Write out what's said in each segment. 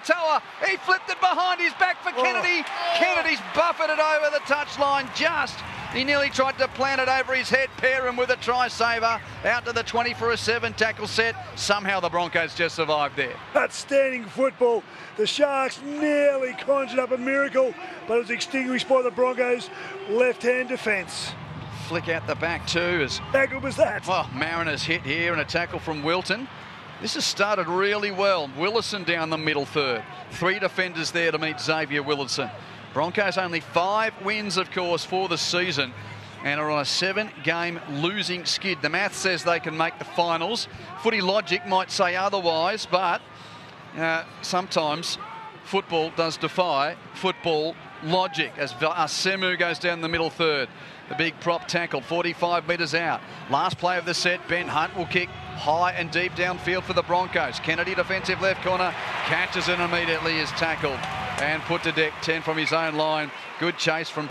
Katoa. He flipped it behind his back for Kennedy. Kennedy's buffeted over the touchline just. He nearly tried to plant it over his head. Perham with a try saver. Out to the 20 for a 7 tackle set. Somehow the Broncos just survived there. Outstanding football. The Sharks nearly conjured up a miracle, but it was extinguished by the Broncos' left-hand defence. Flick out the back too. How good was that? Well, Mariners hit here and a tackle from Wilton. This has started really well. Willison down the middle third. 3 defenders there to meet Xavier Willison. Broncos only 5 wins, of course, for the season and are on a 7-game losing skid. The math says they can make the finals. Footy logic might say otherwise, but sometimes football does defy football logic as Semu goes down the middle third. The big prop tackle, 45 metres out. Last play of the set, Ben Hunt will kick high and deep downfield for the Broncos. Kennedy, defensive left corner, catches it immediately, is tackled and put to deck 10 from his own line. Good chase from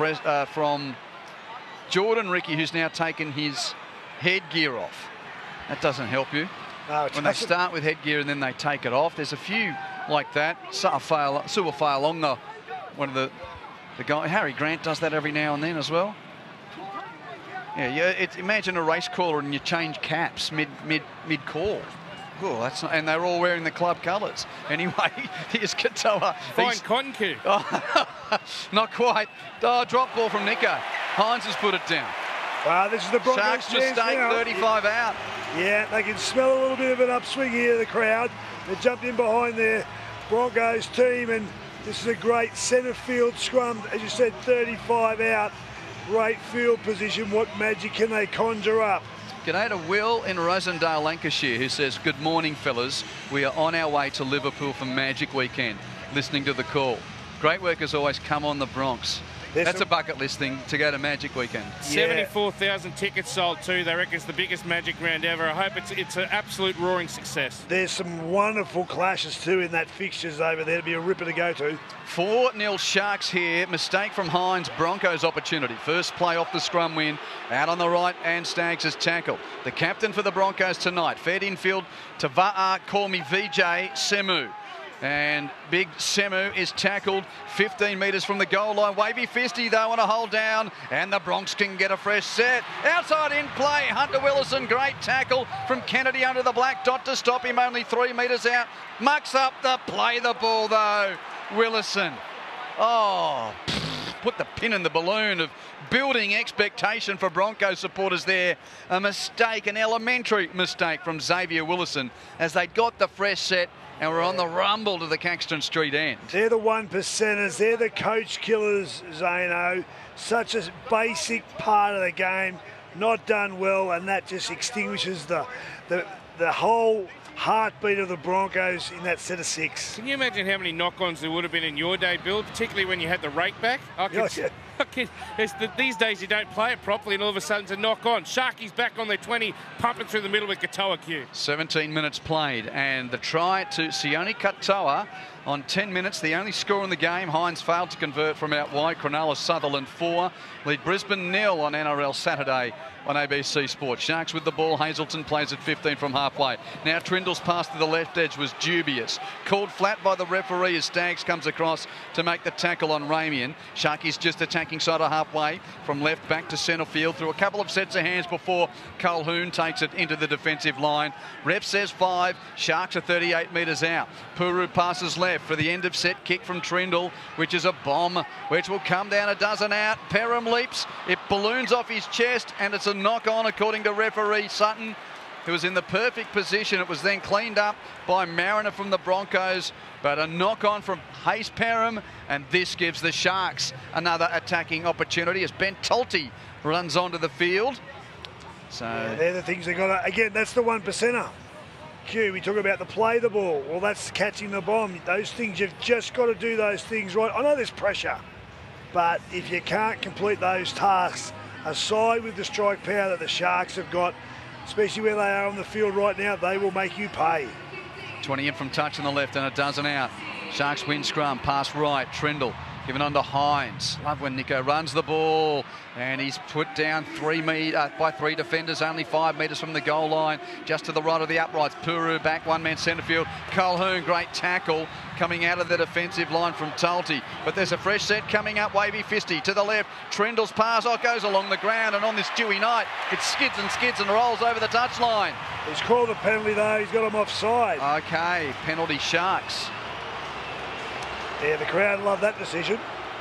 Jordan Ricky, who's now taken his headgear off. That doesn't help you. No, when they start with headgear and then they take it off. There's a few like that. Su'afa'alonga, one of the guys. Harry Grant does that every now and then as well. Yeah. Imagine a race caller and you change caps mid call. Oh, that's not, and they're all wearing the club colours. Anyway, here's Katoa. Fine cotton cue. Not quite. Drop ball from Nico. Hines has put it down. This is the Broncos' Sharks mistake, 35 out. Yeah, they can smell a little bit of an upswing here, the crowd. They jumped in behind their Broncos team, and this is a great centre field scrum. As you said, 35 out. Great field position. What magic can they conjure up? G'day to Will in Rosendale, Lancashire, who says, good morning, fellas. We are on our way to Liverpool for Magic Weekend, listening to the call. Great work as always. Come on the Bronx. That's a bucket list thing to go to Magic Weekend. 74,000 tickets sold too. They reckon it's the biggest Magic round ever. I hope it's an absolute roaring success. There's some wonderful clashes too in that fixtures over there. It'll be a ripper to go to. 4-0 Sharks here. Mistake from Hines. Broncos opportunity. First play off the scrum win. Out on the right, and Staggs is tackled. The captain for the Broncos tonight. Fed infield to Va'a, call me VJ, Semu. And big Semu is tackled 15 metres from the goal line. Wavy fisty though on a hold down, and the Bronx can get a fresh set. Outside in play, Hunter Willison, great tackle from Kennedy under the black dot to stop him, only 3 metres out. Mucks up the play the ball though, Willison. Put the pin in the balloon of building expectation for Broncos supporters there. A mistake, an elementary mistake from Xavier Willison as they got the fresh set and we're on the rumble to the Caxton Street end. They're the 1%ers. They're the coach killers, Zano. Such a basic part of the game, not done well, and that just extinguishes the whole heartbeat of the Broncos in that set of 6. Can you imagine how many knock-ons there would have been in your day, Bill, particularly when you had the rake back? These days you don't play it properly and all of a sudden it's a knock-on. Sharkies back on their 20, pumping through the middle with Katoa Q. 17 minutes played, and the try to Sione Katoa on 10 minutes, the only score in the game. Hines failed to convert from out wide. Cronulla Sutherland 4, lead Brisbane 0 on NRL Saturday on ABC Sport. Sharks with the ball. Hazelton plays at 15 from halfway. Now Trindle's pass to the left edge was dubious. Called flat by the referee as Staggs comes across to make the tackle on Ramian. Sharkies just attacking side of halfway from left back to centre field through a couple of sets of hands before Colquhoun takes it into the defensive line. Ref says 5. Sharks are 38 metres out. Puru passes left for the end of set kick from Trindle, which is a bomb which will come down a dozen out. Perham leaps. It balloons off his chest and it's a knock-on according to referee Sutton, who was in the perfect position. It was then cleaned up by Mariner from the Broncos, but a knock-on from Hayes Perham, and this gives the Sharks another attacking opportunity as Ben Tolte runs onto the field. So they're the things they got to, again, that's the 1%er. Q, we talk about the play the ball. Well, that's catching the bomb. Those things, you've just got to do those things right. I know there's pressure, but if you can't complete those tasks, aside with the strike power that the Sharks have got, especially where they are on the field right now, they will make you pay. 20 in from touch on the left and a dozen out. Sharks win scrum, pass right, Trindle. Given on to Hines. Love when Nico runs the ball. And he's put down by three defenders, only 5 metres from the goal line. Just to the right of the uprights. Puru back, one-man centre field. Colquhoun, great tackle coming out of the defensive line from Talty. But there's a fresh set coming up. Wavy Fisty to the left. Trindle's pass goes along the ground. And on this dewy night, it skids and rolls over the touchline. He's called a penalty, though. He's got him offside. Okay, penalty Sharks. Yeah, the crowd love that decision.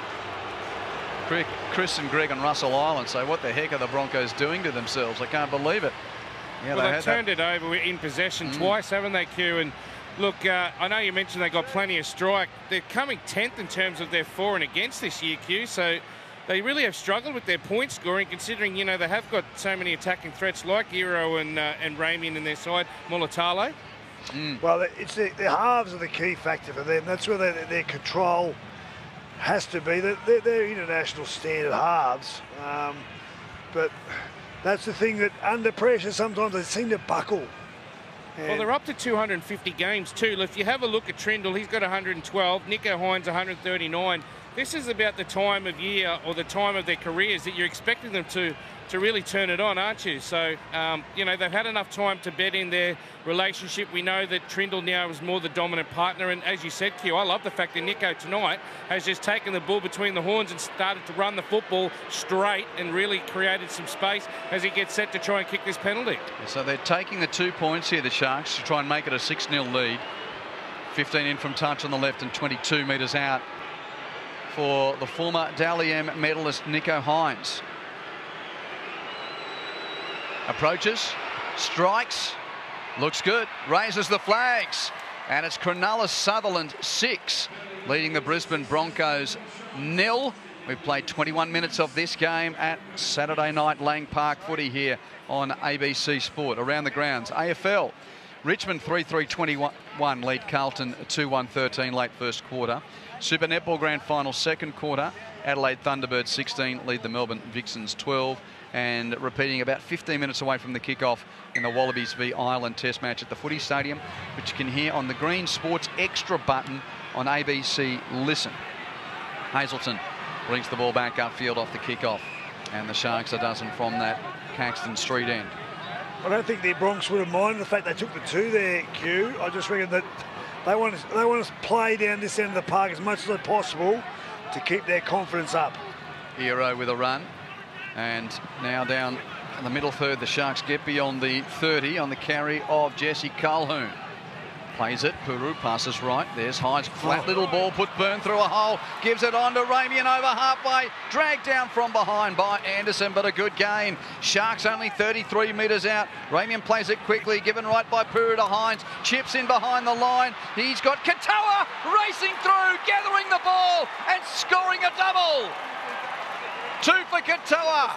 Chris and Greg on Russell Island say, what the heck are the Broncos doing to themselves? I can't believe it. Yeah, well, they've turned it over in possession twice, haven't they, Q? And look, I know you mentioned they got plenty of strike. They're coming 10th in terms of their for and against this year, Q. So they really have struggled with their point scoring, considering, you know, they have got so many attacking threats like Iro and Ramian in their side, Mulatalo. Well, it's the halves are the key factor for them. That's where their control has to be. They're international standard halves. But that's the thing, that under pressure sometimes they seem to buckle. Well, they're up to 250 games too. If you have a look at Trindle, he's got 112. Nico Hines 139. This is about the time of year or the time of their careers that you're expecting them to really turn it on, aren't you? So, you know, they've had enough time to bed in their relationship. We know that Trindle now is more the dominant partner. And as you said, Q, I love the fact that Nico tonight has just taken the ball between the horns and started to run the football straight and really created some space as he gets set to try and kick this penalty. So they're taking the 2 points here, the Sharks, to try and make it a 6-0 lead. 15 in from touch on the left and 22 metres out for the former Dally M medalist Nico Hines. Approaches, strikes, looks good, raises the flags, and it's Cronulla Sutherland 6, leading the Brisbane Broncos 0. We've played 21 minutes of this game at Saturday night Lang Park footy here on ABC Sport. Around the grounds, AFL, Richmond 3-3-21 lead Carlton 2-1-13 late first quarter. Super Netball Grand Final second quarter, Adelaide Thunderbirds 16 lead the Melbourne Vixens 12. And repeating about 15 minutes away from the kickoff in the Wallabies v Ireland Test match at the Footy Stadium, which you can hear on the Green Sports Extra button on ABC Listen. Hazelton brings the ball back upfield off the kickoff, and the Sharks a dozen from that Caxton Street end. I don't think the Bronx would have minded the fact they took the 2 there, Q. I just reckon that they want to play down this end of the park as much as possible to keep their confidence up. Hero with a run. And now down in the middle third, the Sharks get beyond the 30 on the carry of Jesse Colquhoun. Plays it, Puru passes right. There's Hines, flat little ball, put Byrne through a hole, gives it on to Ramian over halfway, dragged down from behind by Anderson, but a good gain. Sharks only 33 metres out. Ramian plays it quickly, given right by Puru to Hines, chips in behind the line. He's got Katoa racing through, gathering the ball and scoring a double. 2 for Katoa.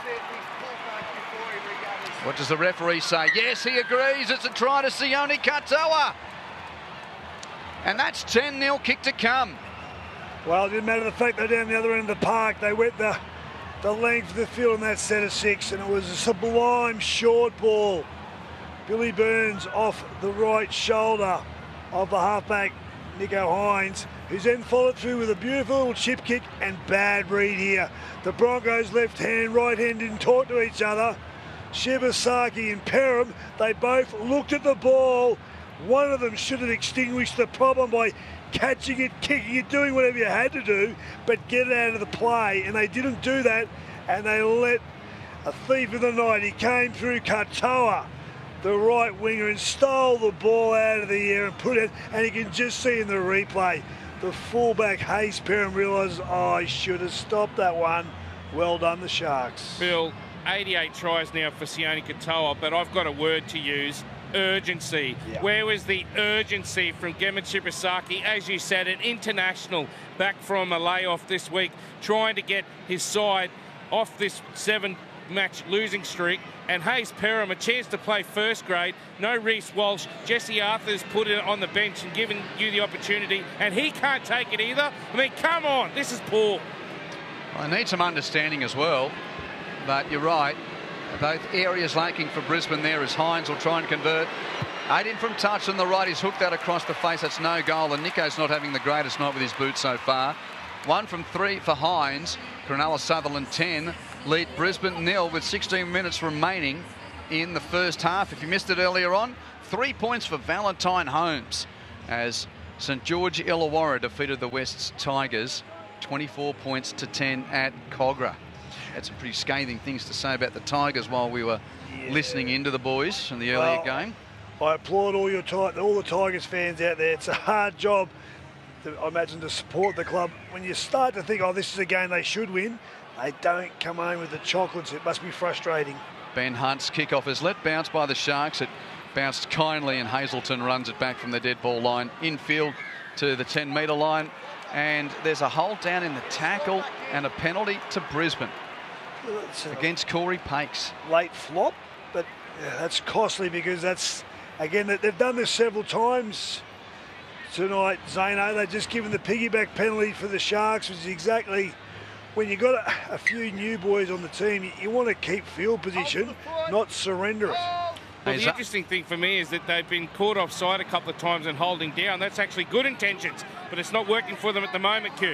What does the referee say? Yes, he agrees. It's a try to Sione Katoa. And that's 10-0 kick to come. Well, it didn't matter the fact they're down the other end of the park. They went the length of the field in that set of 6, and it was a sublime short ball. Billy Burns off the right shoulder of the halfback, Nico Hines, who's then followed through with a beautiful little chip kick and bad read here. The Broncos left hand, right hand didn't talk to each other. Shibasaki and Perham, they both looked at the ball. One of them should have extinguished the problem by catching it, kicking it, doing whatever you had to do, but get it out of the play. And they didn't do that, and they let a thief of the night. He came through Katoa, the right winger, and stole the ball out of the air and put it, and you can just see in the replay, the fullback Hayes Perham realises, I should have stopped that one. Well done, the Sharks. Bill, 88 tries now for Sione Katoa, but I've got a word to use. Urgency. Yeah. Where was the urgency from Gemma Shibasaki? As you said, an international back from a layoff this week, trying to get his side off this 7-match losing streak. And Hayes Perham, a chance to play first grade. No Reece Walsh. Jesse Arthur's put it on the bench and given you the opportunity, and he can't take it either. I mean, come on, this is poor. I need some understanding as well, but you're right. Both areas lacking for Brisbane there as Hines will try and convert. 8 in from touch on the right. He's hooked that across the face. That's no goal. And Nico's not having the greatest night with his boots so far. 1 from 3 for Hines. Cronulla Sutherland 10 lead Brisbane 0 with 16 minutes remaining in the first half. If you missed it earlier on, 3 points for Valentine Holmes as St George Illawarra defeated the West's Tigers 24 points to 10 at Cogra. Had some pretty scathing things to say about the Tigers while we were listening into the boys in the earlier game. I applaud all the Tigers fans out there. It's a hard job, I imagine, to support the club. When you start to think, oh, this is a game they should win, they don't come home with the chocolates. It must be frustrating. Ben Hunt's kickoff is let bounce by the Sharks. It bounced kindly and Hazelton runs it back from the dead ball line infield to the 10-metre line. And there's a hold down in the tackle and a penalty to Brisbane against Corey Pakes. Late flop, but that's costly because that's, again, they've done this several times tonight, Zano. They've just given the piggyback penalty for the Sharks, which is exactly when you've got a few new boys on the team, you want to keep field position, not surrender it. Well, the interesting thing for me is that they've been caught offside a couple of times and holding down. That's actually good intentions, but it's not working for them at the moment, Q.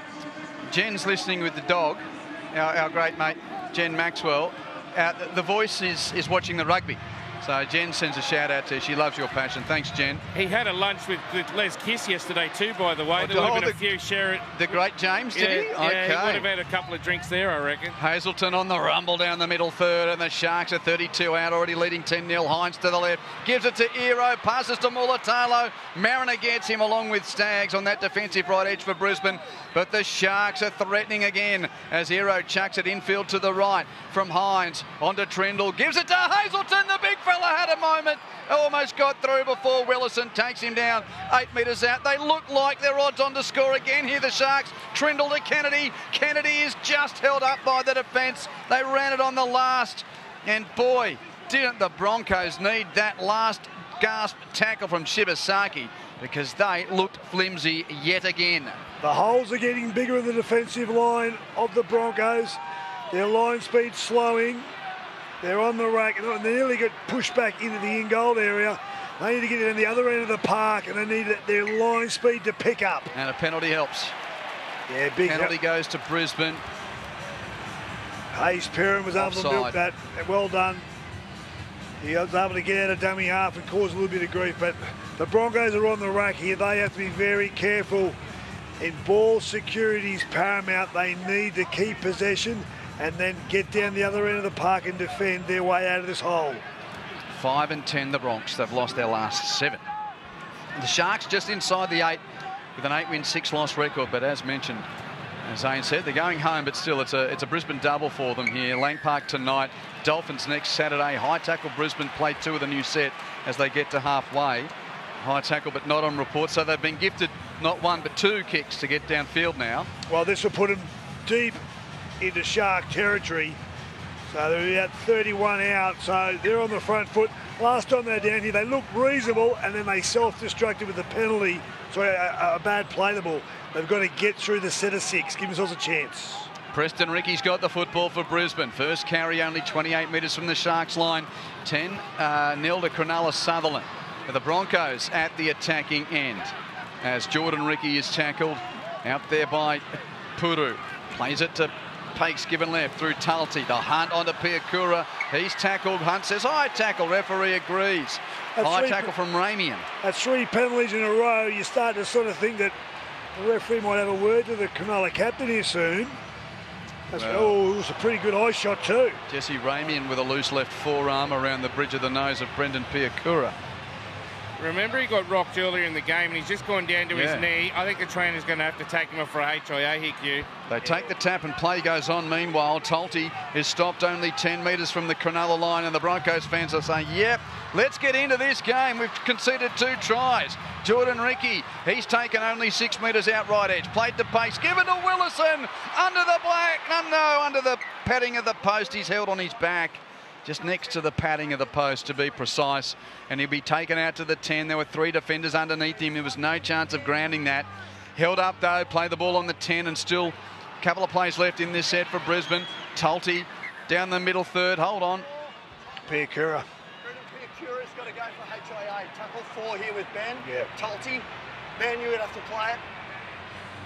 Jen's listening with the dog, our great mate, Jen Maxwell. The voice is watching the rugby. So Jen sends a shout out to her. She loves your passion. Thanks, Jen. He had a lunch with Les Kiss yesterday too, by the way. There would have been a few share it. The great James, did he? Yeah, okay. He would have had a couple of drinks there, I reckon. Hazelton on the rumble down the middle third, and the Sharks are 32 out, already leading 10-0. Hines to the left, gives it to Ero, passes to Mulatalo. Mariner gets him along with Staggs on that defensive right edge for Brisbane. But the Sharks are threatening again as Ero chucks it infield to the right from Hines onto Trindle. Gives it to Hazelton. The big fella had a moment. Almost got through before Willison takes him down 8 metres out. They look like they're odds on to score again here, the Sharks. Trindle to Kennedy. Kennedy is just held up by the defence. They ran it on the last. And boy, didn't the Broncos need that last gasp tackle from Shibasaki, because they looked flimsy yet again. The holes are getting bigger in the defensive line of the Broncos. Their line speed slowing. They're on the rack and they nearly get pushed back into the in-goal area. They need to get it in the other end of the park and they need their line speed to pick up. And a penalty helps. Yeah, big penalty goes to Brisbane. Hayes Perrin was able to milk that. Well done. He was able to get out of dummy half and cause a little bit of grief, but the Broncos are on the rack here. They have to be very careful. In ball security is paramount. They need to keep possession and then get down the other end of the park and defend their way out of this hole. 5 and 10 the Bronx. They've lost their last 7. The Sharks just inside the 8 with an 8-win, 6-loss record, but as mentioned, as Zane said, they're going home, but still it's a Brisbane double for them here. Lang Park tonight, Dolphins next Saturday. High tackle Brisbane play 2 of the new set as they get to halfway. High tackle but not on report, so they've been gifted not 1 but 2 kicks to get downfield now. Well, this will put them deep into Shark territory. So they're about 31 out, so they're on the front foot. Last time they're down here, they looked reasonable, and then they self-destructed with a penalty. So a bad play the ball. They've got to get through the set of 6, give themselves a chance. Preston Ricky's got the football for Brisbane. First carry only 28 metres from the Sharks line. 10-0 to Cronulla Sutherland. The Broncos at the attacking end as Jordan Ricky is tackled out there by Puru. Plays it to Pakes, given left through Talty. The Hunt onto Piakura. He's tackled. Hunt says high tackle. Referee agrees. High tackle from Ramian. That's 3 penalties in a row. You start to sort of think that the referee might have a word to the Cronulla captain here soon. Oh, it was a pretty good eye shot too. Jesse Ramian with a loose left forearm around the bridge of the nose of Brendan Piakura. Remember, he got rocked earlier in the game and he's just gone down to his knee. I think the trainer's going to have to take him off for a HIA here, Q. They take the tap and play goes on. Meanwhile, Talty is stopped only 10 metres from the Cronulla line, and the Broncos fans are saying, yep, let's get into this game. We've conceded 2 tries. Jordan Ricky, he's taken only 6 metres out right edge. Played to Pace, given to Willison. Under the black, no, under the padding of the post. He's held on his back. Just next to the padding of the post, to be precise. And he'll be taken out to the 10. There were 3 defenders underneath him. There was no chance of grounding that. Held up, though. Play the ball on the 10, and still a couple of plays left in this set for Brisbane. Talty down the middle third. Hold on. Piakura. Piakura's got to go for HIA. Tackle 4 here with Ben. Yeah. Talty. Ben, you would have to play it.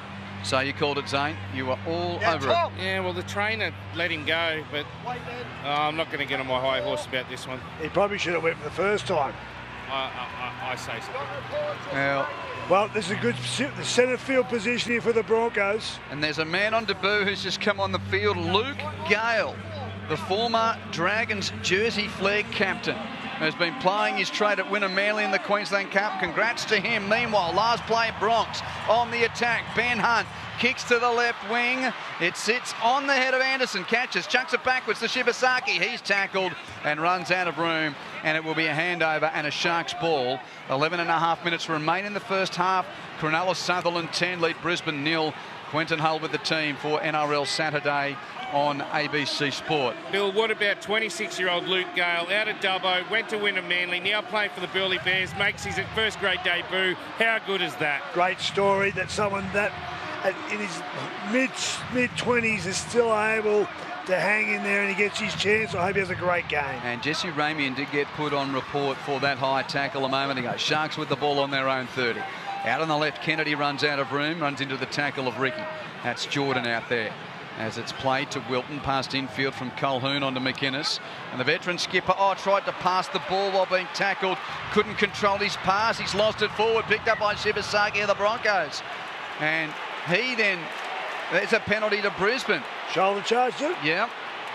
So you called it, Zane. You were all over it. Yeah, well, the trainer let him go, but I'm not going to get on my high horse about this one. He probably should have went for the first time. I say so. Well, this is a good centre field position here for the Broncos. And there's a man on debut who's just come on the field, Luke Gale, the former Dragons jersey flag captain, has been playing his trade at Wynnum Manly in the Queensland Cup. Congrats to him. Meanwhile, last play, Bronx on the attack. Ben Hunt kicks to the left wing. It sits on the head of Anderson. Catches, chucks it backwards to Shibasaki. He's tackled and runs out of room. And it will be a handover and a Sharks ball. 11.5 minutes remain in the first half. Cronulla Sutherland 10, lead Brisbane 0. Quentin Hull with the team for NRL Saturday on ABC Sport. Bill, what about 26-year-old Luke Gale, out of Dubbo, went to Wynnum Manly, now playing for the Burleigh Bears, makes his first grade debut. How good is that? Great story that someone that in his mid-20s is still able to hang in there and he gets his chance. I hope he has a great game. And Jesse Ramian did get put on report for that high tackle a moment ago. Sharks with the ball on their own 30. Out on the left, Kennedy runs out of room, runs into the tackle of Ricky. That's Jordan out there. As it's played to Wilton, past infield from Colquhoun onto McInnes. And the veteran skipper, tried to pass the ball while being tackled. Couldn't control his pass. He's lost it forward, picked up by Shibasaki of the Broncos. And he then, there's a penalty to Brisbane. Shoulder charge, too? Yeah.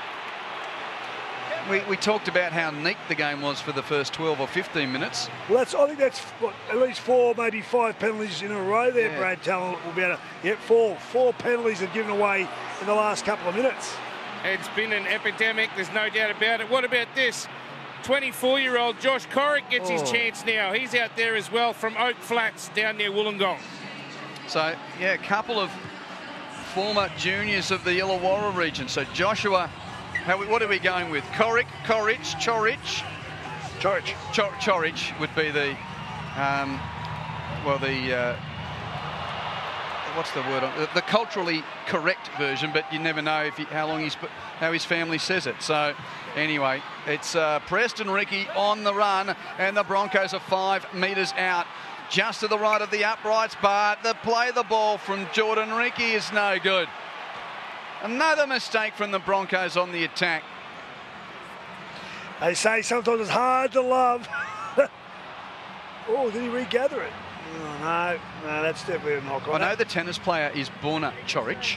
We talked about how neat the game was for the first 12 or 15 minutes. Well, I think that's at least 4, maybe 5 penalties in a row there, yeah. Brad Talon will be able to... Yeah, 4 penalties have given away in the last couple of minutes. It's been an epidemic, there's no doubt about it. What about this? 24-year-old Josh Corrick gets his chance now. He's out there as well from Oak Flats down near Wollongong. So, yeah, a couple of former juniors of the Illawarra region. So Joshua... what are we going with? Chorich would be the, what's the word? The culturally correct version, but you never know how his family says it. So anyway, it's Preston Ricky on the run, and the Broncos are 5 metres out, just to the right of the uprights, but the ball from Jordan Ricky is no good. Another mistake from the Broncos on the attack. They say sometimes it's hard to love. Did he regather it? No, that's definitely a knock on. I know the tennis player is Borna Chorich.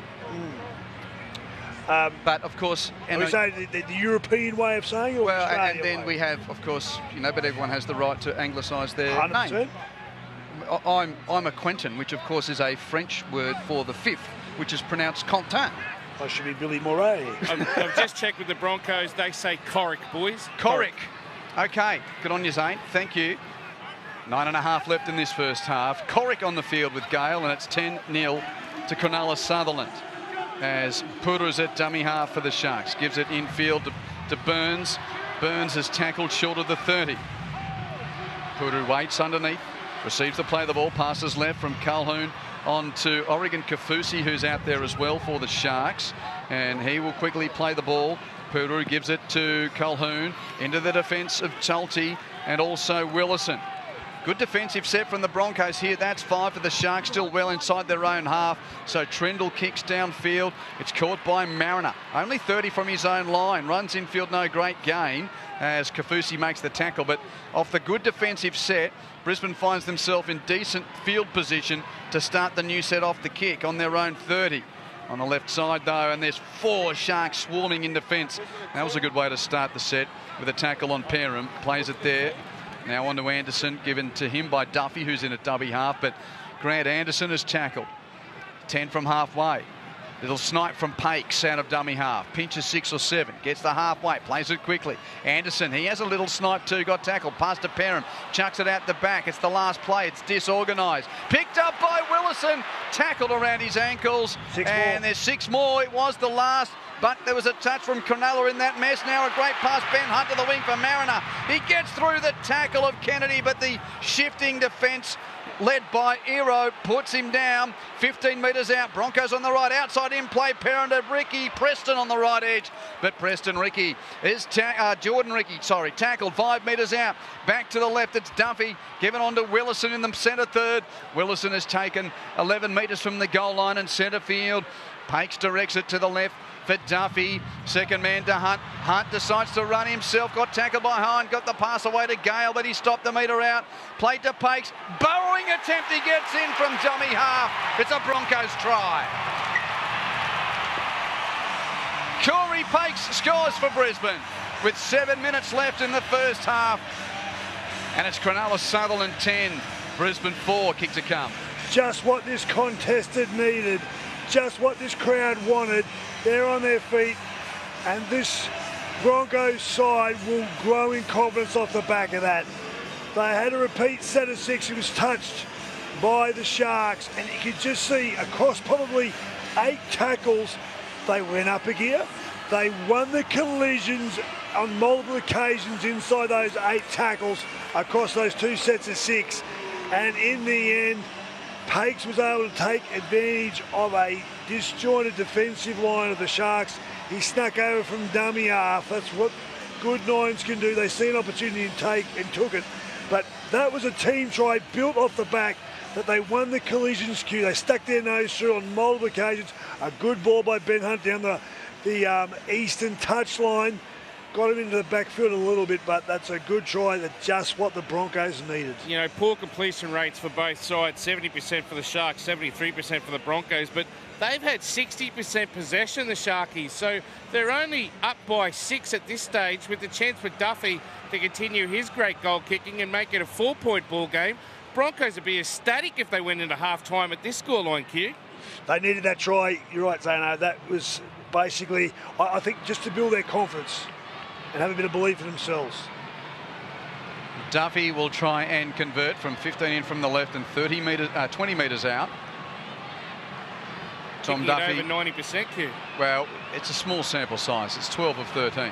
But of course, we say the European way of saying it. Or and then we have, of course, but everyone has the right to anglicise their 100%. Name. I'm a Quentin, which of course is a French word for the fifth, which is pronounced Quentin. I should be Billy Moray. I've just checked with the Broncos. They say Corrick, boys. Corrick. Okay, good on you, Zane. Thank you. 9.5 left in this first half. Corrick on the field with Gale, and it's 10-0 to Cronulla Sutherland. As Puru's at dummy half for the Sharks. Gives it infield to Burns. Burns is tackled short of the 30. Puru waits underneath. Receives the play of the ball, passes left from Colquhoun on to Oregon Kafusi, who's out there as well for the Sharks. And he will quickly play the ball. Puru gives it to Colquhoun into the defence of Tulti and also Willison. Good defensive set from the Broncos here. That's 5 for the Sharks, still well inside their own half. So Trindle kicks downfield. It's caught by Mariner. Only 30 from his own line. Runs infield, no great gain as Kafusi makes the tackle. But off the good defensive set, Brisbane finds themselves in decent field position to start the new set off the kick on their own 30. On the left side, though, and there's 4 Sharks swarming in defence. That was a good way to start the set with a tackle on Perham. Plays it there. Now on to Anderson, given to him by Duffy, who's in a dummy half, but Grant Anderson is tackled. 10 from halfway. Little snipe from Pakes out of dummy half. Pinches 6 or 7. Gets the halfway. Plays it quickly. Anderson, he has a little snipe too. Got tackled. Pass to Perham. Chucks it out the back. It's the last play. It's disorganised. Picked up by Willison. Tackled around his ankles. 6 and more. There's 6 more. It was the last. But there was a touch from Cronulla in that mess. Now a great pass. Ben Hunt to the wing for Mariner. He gets through the tackle of Kennedy, but the shifting defence led by Ero, puts him down, 15 metres out. Broncos on the right, outside in play, Perrin to Ricky, Preston on the right edge. But Preston Ricky is, Jordan Ricky, tackled 5 metres out. Back to the left, it's Duffy, given on to Willison in the centre third. Willison has taken 11 metres from the goal line in centre field. Pakes directs it to the left for Duffy. Second man to Hunt. Hunt decides to run himself. Got tackled by Hine. Got the pass away to Gale, but he stopped the metre out. Played to Pakes. Burrowing attempt. He gets in from dummy half. It's a Broncos try. Corey Pakes scores for Brisbane with 7 minutes left in the first half. And it's Cronulla Sutherland 10, Brisbane 4. Kick to come. Just what this contest had needed. Just what this crowd wanted. They're on their feet, and this Broncos side will grow in confidence off the back of that. They had a repeat set of 6. It was touched by the Sharks, and you could just see across probably 8 tackles, they went up a gear. They won the collisions on multiple occasions inside those 8 tackles across those 2 sets of 6, and in the end, Pakes was able to take advantage of a disjointed defensive line of the Sharks. He snuck over from dummy half. That's what good nines can do. They see an opportunity and took it. But that was a team try built off the back that they won the collisions queue. They stuck their nose through on multiple occasions. A good ball by Ben Hunt down the eastern touchline. Got him into the backfield a little bit, but that's a good try. That's just what the Broncos needed. You know, poor completion rates for both sides, 70% for the Sharks, 73% for the Broncos, but they've had 60% possession, the Sharkies, so they're only up by 6 at this stage with the chance for Duffy to continue his great goal kicking and make it a 4-point ball game. Broncos would be ecstatic if they went into half-time at this scoreline, Q. They needed that try. You're right, Zano. That was basically, I think, just to build their confidence and have a bit of belief in themselves. Duffy will try and convert from 15 in from the left and 20 metres out. Tom Duffy. Over 90%, Q. Well, it's a small sample size. It's 12 of 13.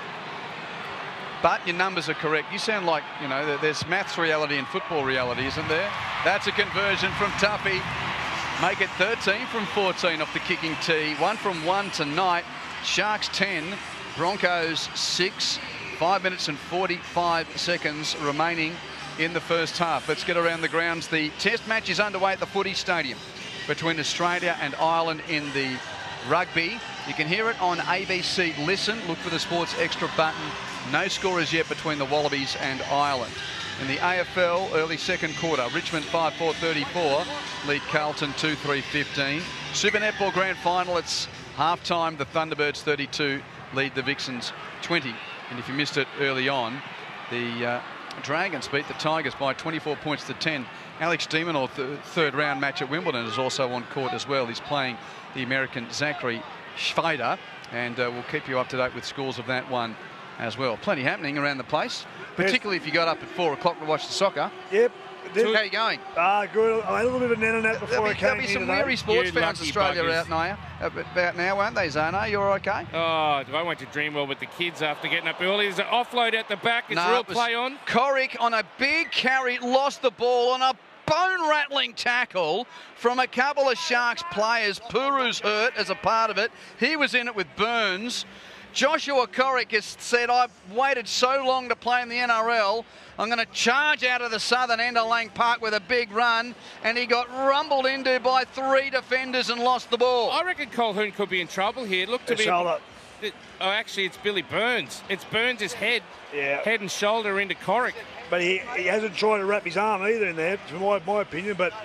But your numbers are correct. You sound like, you know, there's maths reality and football reality, isn't there? That's a conversion from Duffy. Make it 13 from 14 off the kicking tee. 1 from 1 tonight. Sharks 10. Broncos 6, 5 minutes and 45 seconds remaining in the first half. Let's get around the grounds. The test match is underway at the Footy Stadium between Australia and Ireland in the rugby. You can hear it on ABC Listen. Look for the Sports Extra button. No score as yet between the Wallabies and Ireland. In the AFL, early second quarter, Richmond 5-4-34, lead Carlton 2-3-15. Super Netball Grand Final, it's half-time. The Thunderbirds 32. Lead the Vixens 20. And if you missed it early on, the Dragons beat the Tigers by 24 points to 10. Alex de Minaur, third round match at Wimbledon, is also on court as well. He's playing the American Zachary Schweider, and we'll keep you up to date with scores of that one as well. Plenty happening around the place, particularly if you got up at 4 o'clock to watch the soccer. Yep. How are you going? Good. I had a little bit of a net on that before I came here There'll be some weary sports fans Australia about now, won't they, Zano? You're okay? Oh, I went to Dreamworld with the kids after getting up early. There's an offload at the back. It's real play on. Corrick on a big carry, lost the ball on a bone-rattling tackle from a couple of Sharks players. Puru's hurt as a part of it. He was in it with Burns. Joshua Corrick has said, I've waited so long to play in the NRL. I'm going to charge out of the southern end of Lang Park with a big run. And he got rumbled into by 3 defenders and lost the ball. I reckon Colquhoun could be in trouble here. Look to be... Shoulder. Oh, actually, it's Billy Burns. It's Burns' head. Yeah. Head and shoulder into Corrick. But he hasn't tried to wrap his arm either in there, from my opinion. But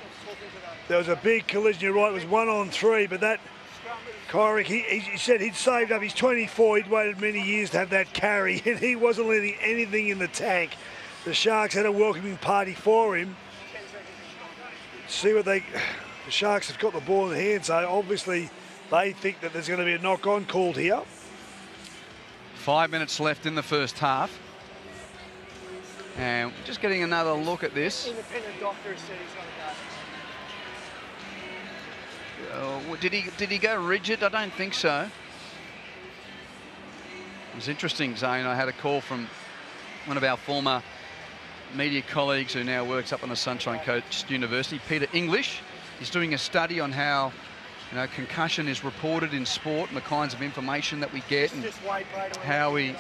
there was a big collision. You're right, it was 1-on-3. But that... Corrick, he said he'd saved up. He's 24. He'd waited many years to have that carry, and he wasn't letting anything in the tank. The Sharks had a welcoming party for him. See what the Sharks have got the ball in hand, so obviously they think that there's going to be a knock-on called here. 5 minutes left in the first half. And just getting another look at this. Independent doctor said he's going to go. Did he go rigid? I don't think so. It was interesting, Zane. I had a call from one of our former media colleagues who now works up on the Sunshine Coast University, Peter English, is doing a study on how concussion is reported in sport and the kinds of information that we get and how we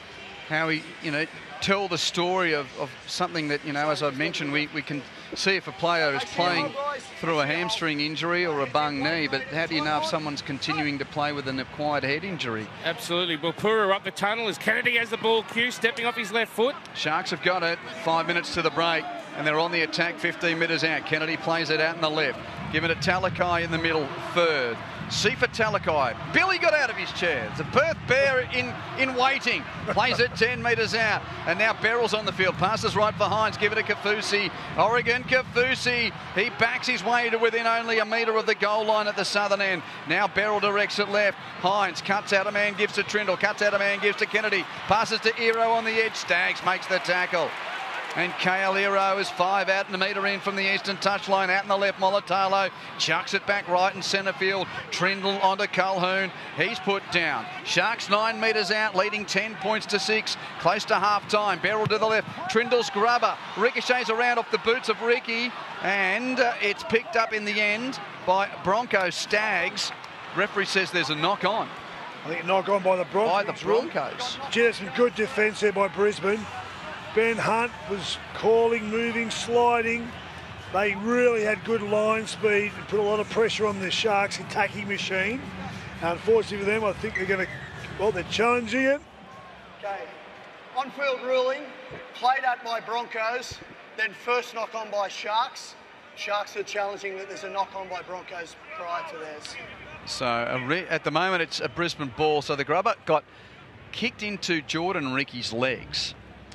tell the story of something that, as I mentioned, we can see if a player is playing through a hamstring injury or a bung knee, but how do you know if someone's continuing to play with an acquired head injury? Absolutely. Bapura up the tunnel as Kennedy has the ball, Q, stepping off his left foot. Sharks have got it. 5 minutes to the break, and they're on the attack 15 metres out. Kennedy plays it out in the left. Give it to Talakai in the middle, third. Sifa Talakai. Billy got out of his chair. The Perth Bear in waiting. Plays it 10 metres out. And now Beryl's on the field. Passes right for Hines. Give it to Kafusi. Oregon Kafusi. He backs his way to within only a metre of the goal line at the southern end. Now Beryl directs it left. Hines cuts out a man, gives to Trindle. Cuts out a man, gives to Kennedy. Passes to Ero on the edge. Staggs makes the tackle. And Kale Ero is 5 out in the metre in from the eastern touchline. Out in the left, Molitalo chucks it back right in centre field. Trindle onto Calhoun. He's put down. Sharks 9 metres out, leading 10 points to 6. Close to half time. Beryl to the left. Trindle's grubber. Ricochets around off the boots of Ricky. And it's picked up in the end by Bronco Staggs. Referee says there's a knock on. I think a knock on by the Broncos. By the Broncos. Gee, there's some good defence there by Brisbane. Ben Hunt was calling, moving, sliding. They really had good line speed and put a lot of pressure on the Sharks attacking machine. Unfortunately for them, I think they're challenging it. Okay. On-field ruling, played at by Broncos, then first knock on by Sharks. Sharks are challenging that there's a knock on by Broncos prior to theirs. So at the moment it's a Brisbane ball. So the grubber got kicked into Jordan Ricky's legs.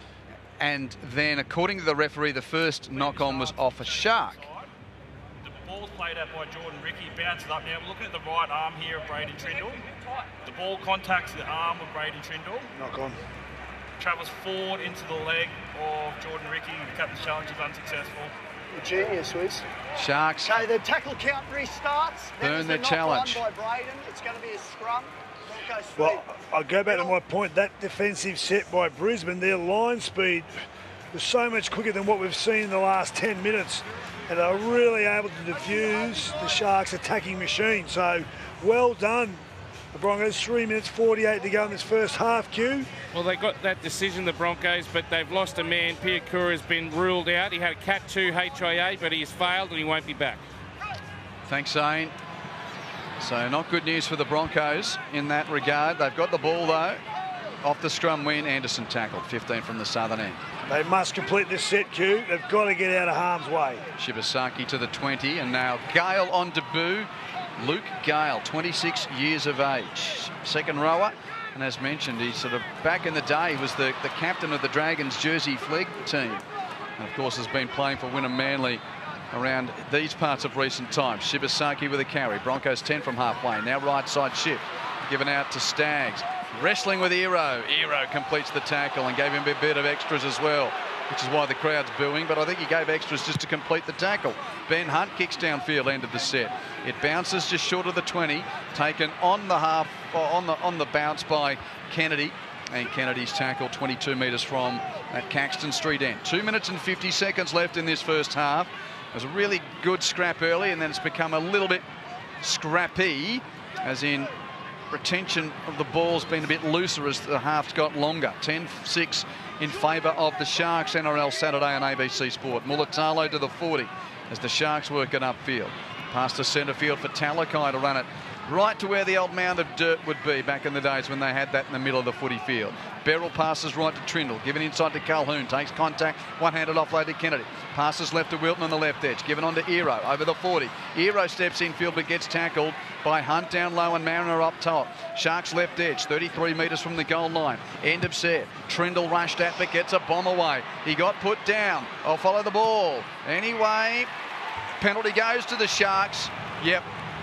And then, according to the referee, the first knock-on was off a Shark. The ball's played out by Jordan Ricky, bounces up now. We're looking at the right arm here of Braden Trindle. The ball contacts the arm of Braden Trindle. Knock on. Travels forward into the leg of Jordan Ricky. The captain's challenge is unsuccessful. Genius, Wiz. Sharks. Okay, the tackle count restarts. Burn their challenge. By Braden. It's going to be a scrum. Well, I'll go back to my point. That defensive set by Brisbane, their line speed was so much quicker than what we've seen in the last 10 minutes. And they're really able to diffuse the Sharks' attacking machine. So, well done. The Broncos, 3 minutes 48 to go in this first half, Q. Well, they got that decision, the Broncos, but they've lost a man. Piakura has been ruled out. He had a Cat 2 HIA, but he has failed and he won't be back. Thanks, Zane. So not good news for the Broncos in that regard. They've got the ball, though. Off the scrum win, Anderson tackled, 15 from the southern end. They must complete this set, Q. They've got to get out of harm's way. Shibasaki to the 20, and now Gale on debut. Luke Gale, 26 years of age. Second rower, and as mentioned, he's sort of back in the day, he was the captain of the Dragons Jersey flag team. And of course has been playing for Wynnum Manly around these parts of recent times. Shibasaki with a carry. Broncos 10 from halfway. Now right side shift. Given out to Staggs. Wrestling with Ero. Ero completes the tackle and gave him a bit of extras as well, which is why the crowd's booing, but I think he gave extras just to complete the tackle. Ben Hunt kicks downfield, end of the set. It bounces just short of the 20, taken on the half, on the bounce by Kennedy. And Kennedy's tackle 22 metres from that Caxton Street end. 2 minutes and 50 seconds left in this first half. It was a really good scrap early, and then it's become a little bit scrappy, as in retention of the ball's been a bit looser as the half's got longer. 10-6 in favour of the Sharks. NRL Saturday on ABC Sport. Mulitalo to the 40 as the Sharks work it upfield. Past to centre field for Talakai to run it right to where the old mound of dirt would be back in the days when they had that in the middle of the footy field. Beryl passes right to Trindle, given inside to Calhoun, takes contact, one-handed offload to Kennedy. Passes left to Wilton on the left edge, given on to Ero over the 40. Ero steps infield but gets tackled by Hunt down low and Mariner up top. Sharks left edge, 33 metres from the goal line. End of set. Trindle rushed at but gets a bomb away. He got put down. I'll follow the ball. Anyway, penalty goes to the Sharks. Yep.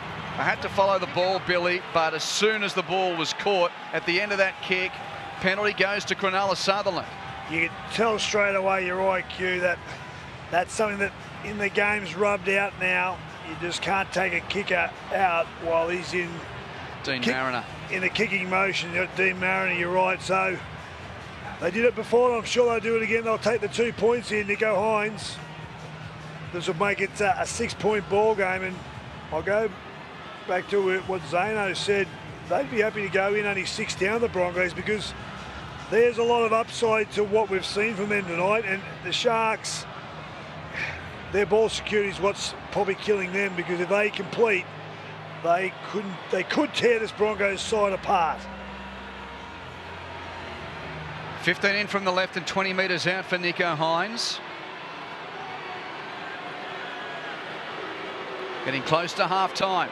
I had to follow the ball, Billy, but as soon as the ball was caught at the end of that kick, penalty goes to Cronulla Sutherland. You can tell straight away your IQ that that's something that in the game's rubbed out now. You just can't take a kicker out while he's in Dean Mariner. In the kicking motion. Dean Mariner, you're right. So They did it before, and I'm sure they'll do it again. They'll take the 2 points here, Nicho Hynes. This will make it a 6-point ball game, and I'll go back to what Zano said. They'd be happy to go in only 6 down, the Broncos, because there's a lot of upside to what we've seen from them tonight. And the Sharks, their ball security is what's probably killing them, because if they complete, they could tear this Broncos side apart. 15 in from the left and 20 metres out for Nicho Hynes. Getting close to half-time.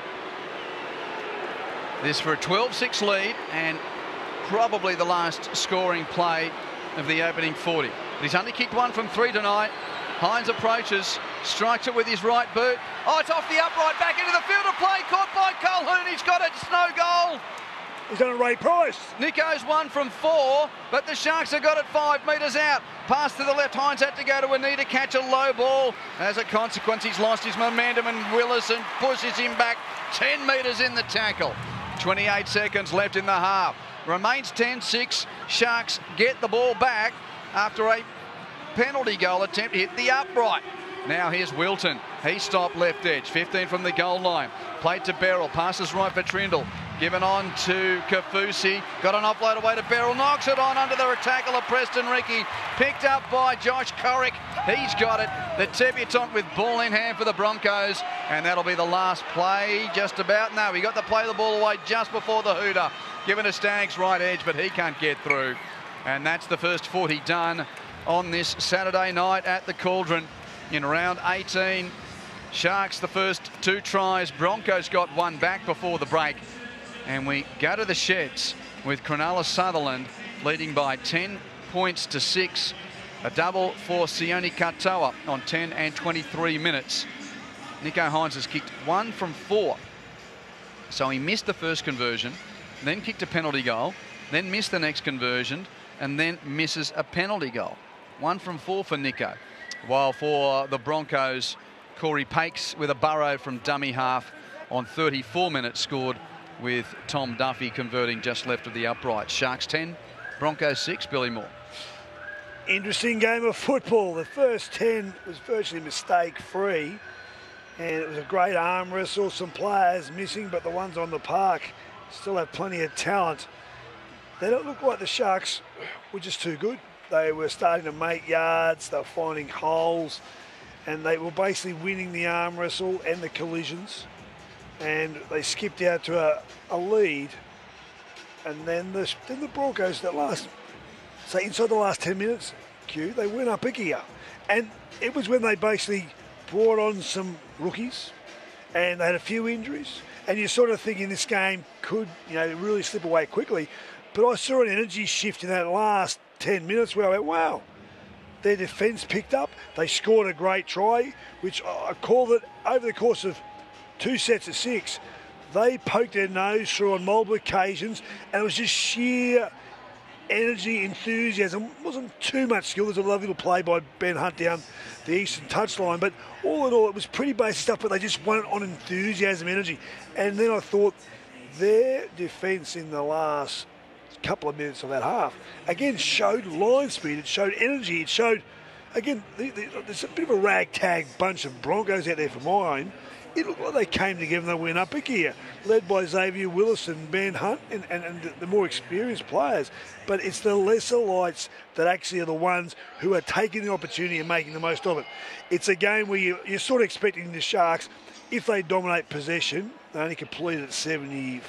This for a 12-6 lead and probably the last scoring play of the opening 40. But he's only kicked 1 from 3 tonight. Hynes approaches, strikes it with his right boot. Oh, it's off the upright, back into the field of play, caught by Colquhoun. He's got it, it's no goal. He's done a Ray Price. Nicho's 1 from 4, but the Sharks have got it 5 metres out. Pass to the left, Hynes had to go to a knee to catch a low ball. As a consequence, he's lost his momentum, and Willison pushes him back 10 metres in the tackle. 28 seconds left in the half. Remains 10-6. Sharks get the ball back after a penalty goal attempt hit the upright. Now here's Wilton. He stopped left edge. 15 from the goal line. Played to Beryl. Passes right for Trindle. Given on to Kaufusi. Got an offload away to Beryl. Knocks it on under the tackle of Preston Ricky. Picked up by Josh Corrick. He's got it. The debutant with ball in hand for the Broncos. And that'll be the last play just about. No, he got to play the ball away just before the hooter. Given to Staggs right edge, but he can't get through. And that's the first 40 done on this Saturday night at the Cauldron in round 18. Sharks the first 2 tries. Broncos got 1 back before the break. And we go to the sheds with Cronulla Sutherland leading by 10 points to 6. A double for Sione Katoa on 10 and 23 minutes. Nicho Hynes has kicked 1 from 4. So he missed the first conversion, then kicked a penalty goal, then missed the next conversion, and then misses a penalty goal. 1 from 4 for Nicho. While for the Broncos, Corey Pakes with a burrow from dummy half on 34 minutes scored, with Tom Duffy converting just left of the upright. Sharks 10, Broncos 6. Billy Moore. Interesting game of football. The first 10 was virtually mistake-free, and it was a great arm wrestle. Some players missing, but the ones on the park still have plenty of talent. They don't look like the Sharks were just too good. They were starting to make yards, they were finding holes, and they were basically winning the arm wrestle and the collisions. And they skipped out to a lead, and then the Broncos inside the last 10 minutes, they went up a gear, and it was when they basically brought on some rookies, and they had a few injuries, and you're sort of thinking this game could really slip away quickly. But I saw an energy shift in that last 10 minutes where I went, wow, their defence picked up. They scored a great try, which I called it over the course of 2 sets of 6. They poked their nose through on multiple occasions, and it was just sheer energy, enthusiasm. It wasn't too much skill. There's a lovely little play by Ben Hunt down the eastern touchline, but all in all, it was pretty basic stuff, but they just won it on enthusiasm, energy. And then I thought their defence in the last couple of minutes of that half, again, showed line speed. It showed energy. It showed, again, there's a bit of a ragtag bunch of Broncos out there for mine. It looked like they came together and they went up a gear, led by Xavier Willis and Ben Hunt and the more experienced players. But it's the lesser lights that actually are the ones who are taking the opportunity and making the most of it. It's a game where you're sort of expecting the Sharks, if they dominate possession, they only complete at 75%.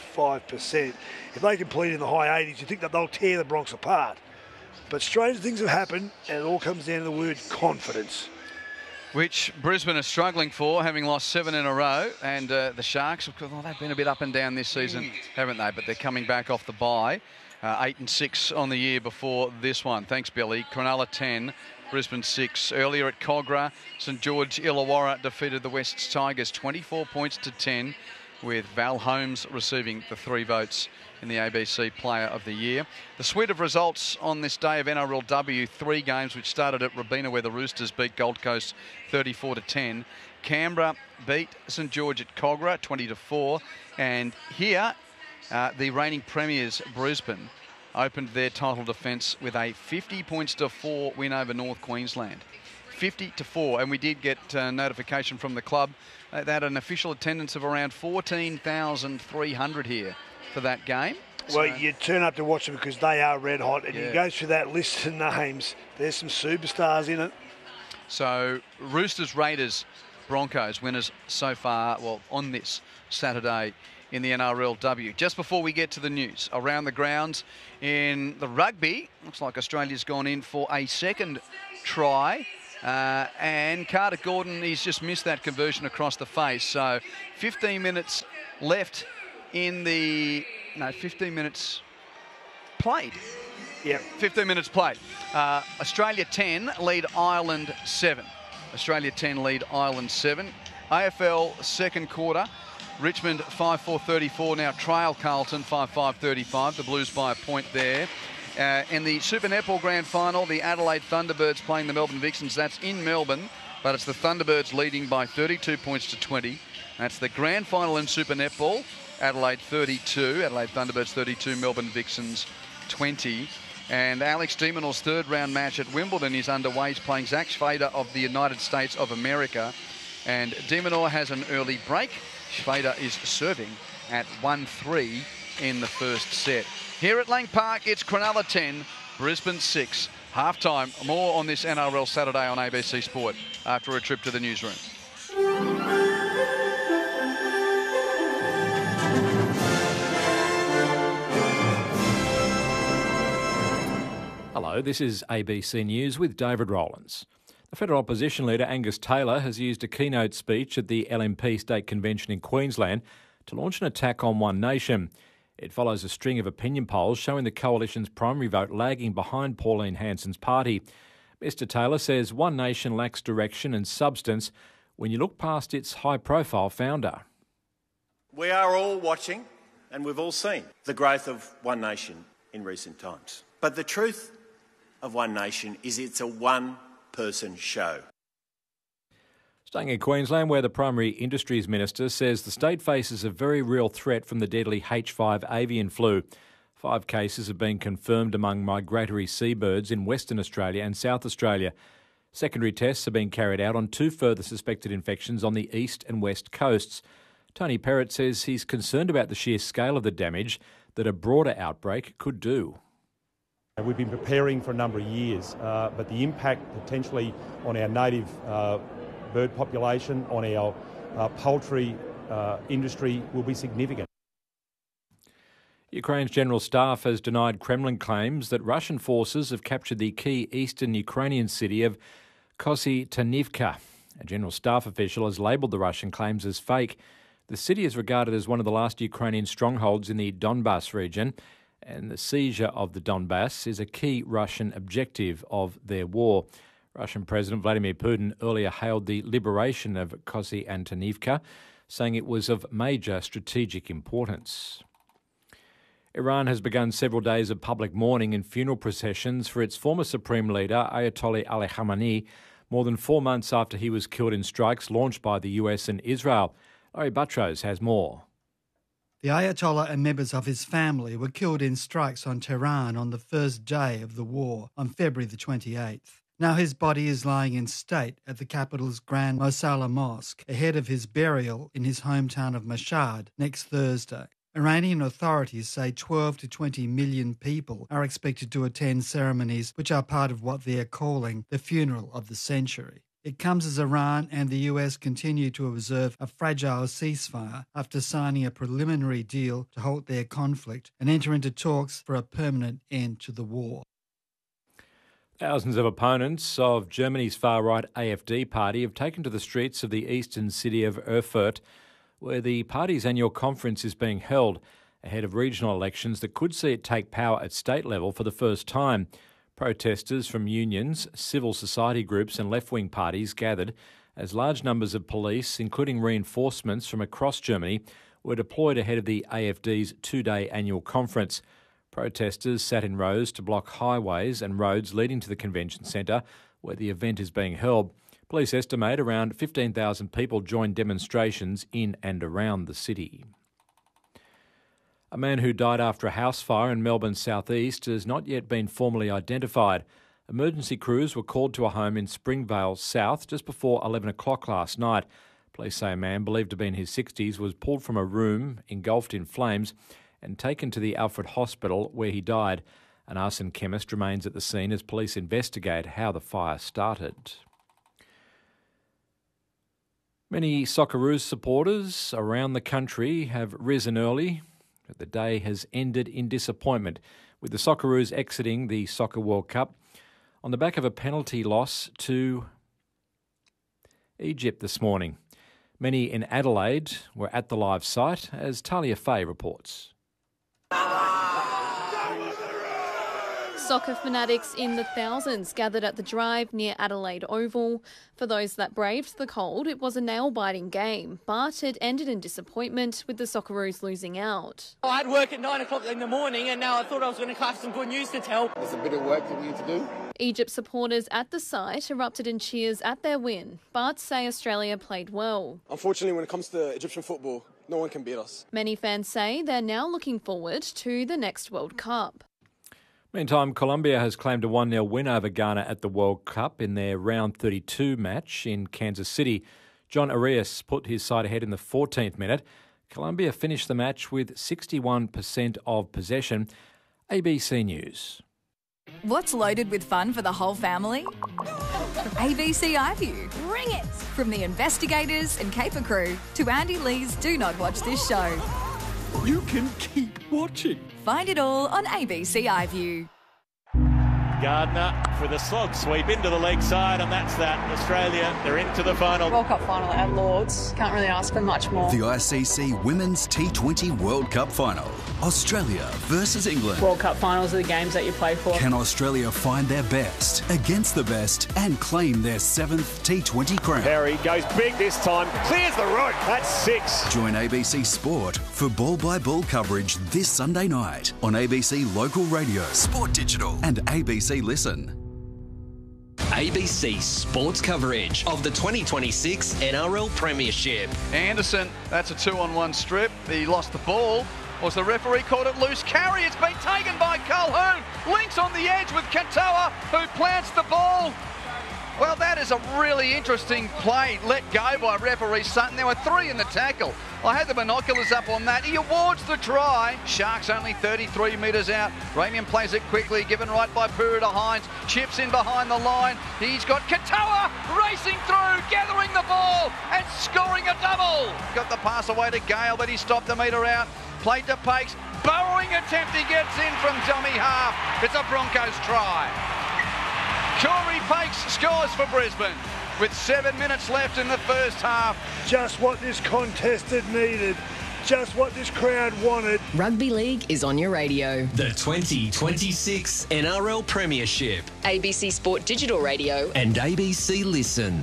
If they complete in the high 80s, you think that they'll tear the Bronx apart. But strange things have happened, and it all comes down to the word confidence, which Brisbane are struggling for, having lost 7 in a row. And the Sharks, they've been a bit up and down this season, haven't they? But they're coming back off the bye. 8-6 on the year before this one. Thanks, Billy. Cronulla 10, Brisbane 6. Earlier at Cogra, St George Illawarra defeated the West Tigers 24 points to 10, with Val Holmes receiving the 3 votes in the ABC Player of the Year. The suite of results on this day of NRLW, 3 games which started at Robina, where the Roosters beat Gold Coast 34-10. Canberra beat St George at Cogra 20-4. And here, the reigning premiers Brisbane opened their title defence with a 50-4 win over North Queensland. 50-4, and we did get notification from the club. They had an official attendance of around 14,300 here for that game. Well, you turn up to watch them because they are red hot, and you go through that list of names. There's some superstars in it. So Roosters, Raiders, Broncos winners so far, well, on this Saturday in the NRLW. Just before we get to the news, around the grounds in the rugby, looks like Australia's gone in for a second try. And Carter Gordon, he's just missed that conversion across the face. So 15 minutes left in the... No, 15 minutes played. Yeah. 15 minutes played. Australia 10, lead Ireland 7. Australia 10, lead Ireland 7. AFL second quarter. Richmond 5-4-34 now trail Carlton 5-5-35. The Blues by a point there. In the Super Netball Grand Final, the Adelaide Thunderbirds playing the Melbourne Vixens. That's in Melbourne, but it's the Thunderbirds leading by 32 points to 20. That's the Grand Final in Super Netball. Adelaide 32, Adelaide Thunderbirds 32, Melbourne Vixens 20. And Alex de Minaur's third round match at Wimbledon is underway. He's playing Zach Schwader of the United States of America. And de Minaur has an early break. Schwader is serving at 1-3 in the first set. Here at Lang Park, it's Cronulla 10, Brisbane 6. Half-time, more on this NRL Saturday on ABC Sport after a trip to the newsroom. Hello, this is ABC News with David Rowlands. The federal opposition leader Angus Taylor has used a keynote speech at the LNP State Convention in Queensland to launch an attack on One Nation. It follows a string of opinion polls showing the coalition's primary vote lagging behind Pauline Hanson's party. Mr Taylor says One Nation lacks direction and substance when you look past its high-profile founder. We are all watching, and we've all seen the growth of One Nation in recent times. But the truth of One Nation is it's a one-person show. Staying in Queensland, where the Primary Industries Minister says the state faces a very real threat from the deadly H5 avian flu. 5 cases have been confirmed among migratory seabirds in Western Australia and South Australia. Secondary tests have been carried out on 2 further suspected infections on the east and west coasts. Tony Perrott says he's concerned about the sheer scale of the damage that a broader outbreak could do. We've been preparing for a number of years, but the impact potentially on our native bird population, on our poultry industry will be significant. Ukraine's general staff has denied Kremlin claims that Russian forces have captured the key eastern Ukrainian city of Kostyantynivka. A general staff official has labelled the Russian claims as fake. The city is regarded as one of the last Ukrainian strongholds in the Donbas region, and the seizure of the Donbass is a key Russian objective of their war. Russian President Vladimir Putin earlier hailed the liberation of Kostyantynivka, saying it was of major strategic importance. Iran has begun several days of public mourning and funeral processions for its former supreme leader, Ayatollah Ali Khamenei, more than 4 months after he was killed in strikes launched by the US and Israel. Larry Buttrose has more. The Ayatollah and members of his family were killed in strikes on Tehran on the first day of the war on February the 28th. Now his body is lying in state at the capital's Grand Mosalla Mosque ahead of his burial in his hometown of Mashhad next Thursday. Iranian authorities say 12 to 20 million people are expected to attend ceremonies which are part of what they are calling the funeral of the century. It comes as Iran and the US continue to observe a fragile ceasefire after signing a preliminary deal to halt their conflict and enter into talks for a permanent end to the war. Thousands of opponents of Germany's far-right AfD party have taken to the streets of the eastern city of Erfurt, where the party's annual conference is being held ahead of regional elections that could see it take power at state level for the first time. Protesters from unions, civil society groups and left-wing parties gathered as large numbers of police, including reinforcements from across Germany, were deployed ahead of the AfD's 2-day annual conference. Protesters sat in rows to block highways and roads leading to the convention centre where the event is being held. Police estimate around 15,000 people joined demonstrations in and around the city. A man who died after a house fire in Melbourne's southeast has not yet been formally identified. Emergency crews were called to a home in Springvale South just before 11 o'clock last night. Police say a man believed to be in his 60s was pulled from a room engulfed in flames and taken to the Alfred Hospital where he died. An arson chemist remains at the scene as police investigate how the fire started. Many Socceroos supporters around the country have risen early, but the day has ended in disappointment, with the Socceroos exiting the Soccer World Cup on the back of a penalty loss to Egypt this morning. Many in Adelaide were at the live site, as Talia Fay reports. Soccer fanatics in the thousands gathered at the drive near Adelaide Oval. For those that braved the cold, it was a nail-biting game, but it ended in disappointment with the Socceroos losing out. I had work at 9 o'clock in the morning and now I thought I was going to have some good news to tell. There's a bit of work that we need to do. Egypt supporters at the site erupted in cheers at their win, but say Australia played well. Unfortunately, when it comes to Egyptian football, no one can beat us. Many fans say they're now looking forward to the next World Cup. Meantime, Colombia has claimed a 1-0 win over Ghana at the World Cup in their round 32 match in Kansas City. John Arias put his side ahead in the 14th minute. Colombia finished the match with 61% of possession. ABC News. What's loaded with fun for the whole family? ABC iView. Bring it! From the investigators and caper crew to Andy Lee's Do Not Watch This Show. You can keep watching. Find it all on ABC iView. Gardner for the slog sweep into the leg side, and that's that. Australia, they're into the final. World Cup final at Lords. Can't really ask for much more. The ICC Women's T20 World Cup final. Australia versus England. World Cup finals are the games that you play for. Can Australia find their best against the best and claim their 7th T20 crown? Perry goes big this time, clears the road. That's 6. Join ABC Sport for ball-by-ball coverage this Sunday night on ABC Local Radio, Sport Digital and ABC Listen. ABC Sports coverage of the 2026 NRL Premiership. Anderson, that's a 2-on-1 strip. He lost the ball. Was the referee called it loose? Carry, it's been taken by Calhoun. Links on the edge with Katoa, who plants the ball. Well, that is a really interesting play let go by referee Sutton. There were 3 in the tackle. I had the binoculars up on that. He awards the try. Sharks only 33 metres out. Ramian plays it quickly, given right by Puru to Hines. Chips in behind the line. He's got Katoa racing through, gathering the ball and scoring a double. Got the pass away to Gale, but he stopped a metre out. Played to Pakes. Burrowing attempt, he gets in from dummy half. It's a Broncos try. Corey Pakes scores for Brisbane with 7 minutes left in the first half. Just what this contest had needed. Just what this crowd wanted. Rugby League is on your radio. The 2026 NRL Premiership. ABC Sport Digital Radio. And ABC Listen.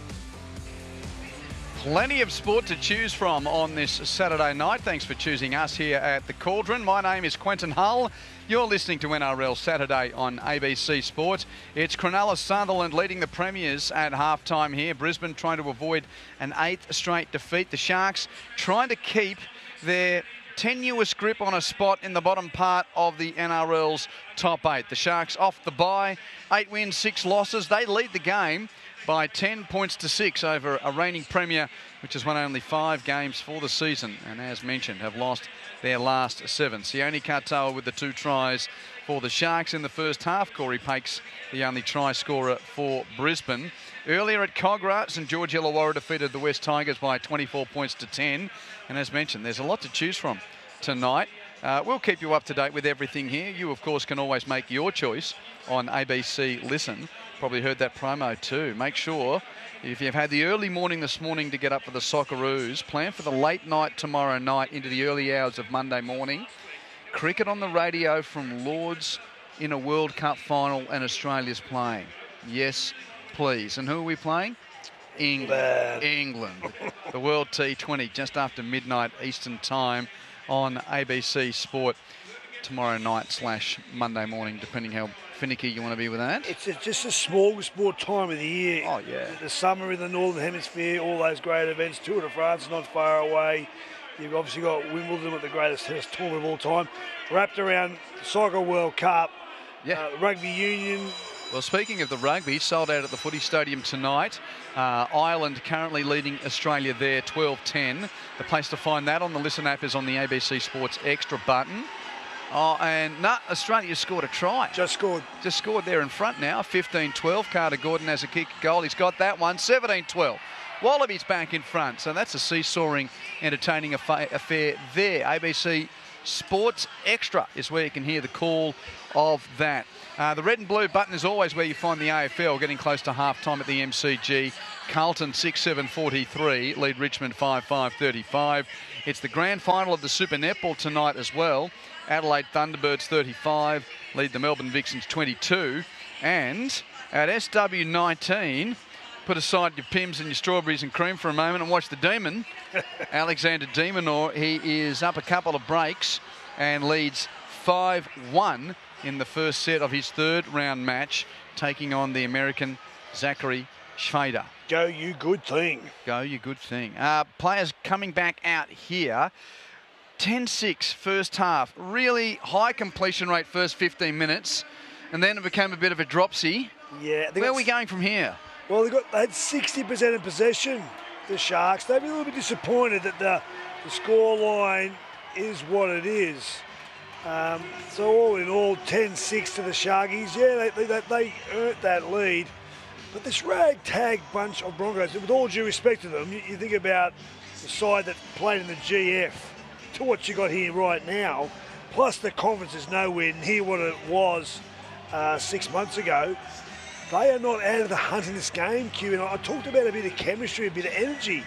Plenty of sport to choose from on this Saturday night. Thanks for choosing us here at the Cauldron. My name is Quentin Hull. You're listening to NRL Saturday on ABC Sport. It's Cronulla Sutherland leading the Premiers at halftime here. Brisbane trying to avoid an 8th straight defeat. The Sharks trying to keep their tenuous grip on a spot in the bottom part of the NRL's top 8. The Sharks off the bye, 8 wins, 6 losses. They lead the game by 10 points to 6 over a reigning Premier, which has won only 5 games for the season, and as mentioned, have lost their last 7. Sione Katoa with the 2 tries for the Sharks in the first half. Corey Pakes, the only try scorer for Brisbane. Earlier at Cogra, St George Illawarra defeated the West Tigers by 24 points to 10. And as mentioned, there's a lot to choose from tonight. We'll keep you up to date with everything here. You, of course, can always make your choice on ABC Listen. Probably heard that promo too. Make sure, if you've had the early morning this morning to get up for the Socceroos, plan for the late night tomorrow night into the early hours of Monday morning. Cricket on the radio from Lords in a World Cup final, and Australia's playing. Yes, please. And who are we playing? England. The World T20 just after midnight Eastern time on ABC Sport tomorrow night / Monday morning, depending how finicky you want to be with that. It's just a smorgasbord time of the year. Oh, yeah. The summer in the Northern Hemisphere, all those great events. Tour de France not far away. You've obviously got Wimbledon with the greatest tennis tournament of all time, wrapped around Soccer World Cup, Rugby Union. Well, speaking of the rugby, sold out at the Footy Stadium tonight. Ireland currently leading Australia there, 12-10. The place to find that on the Listen app is on the ABC Sports Extra button. Oh, and Australia scored a try. Just scored there in front now, 15-12. Carter Gordon has a kick goal. He's got that one, 17-12. Wallabies back in front. So that's a seesawing, entertaining affair there. ABC Sports Extra is where you can hear the call of that. The red and blue button is always where you find the AFL, getting close to half-time at the MCG. Carlton 6-7-43, lead Richmond 5-5-35. It's the grand final of the Super Netball tonight as well. Adelaide Thunderbirds 35, lead the Melbourne Vixens 22. And at SW19, put aside your Pims and your strawberries and cream for a moment and watch the Demon. Alexander Demonor, he is up a couple of breaks and leads 5-1 in the first set of his third round match, taking on the American Zachary Schrader. Go you good thing. Go you good thing. Players coming back out here. 10-6 first half. Really high completion rate first 15 minutes. And then it became a bit of a dropsy. Yeah. Where are we going from here? Well, they had 60% of possession, the Sharks. They'd be a little bit disappointed that the score line is what it is. So all in all, 10-6 to the Sharkies. Yeah, they earned that lead. But this ragtag bunch of Broncos, with all due respect to them, you think about the side that played in the GF to what you got here right now, plus the conference is nowhere near what it was 6 months ago. They are not out of the hunt in this game, Q. And I talked about a bit of chemistry, a bit of energy.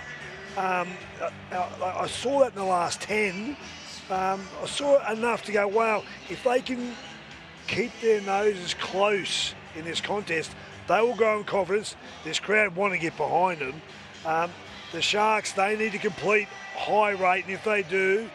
I saw that in the last 10. I saw enough to go, wow, if they can keep their noses close in this contest, they will go in confidence. This crowd want to get behind them. The Sharks, they need to complete high rate, and if they do,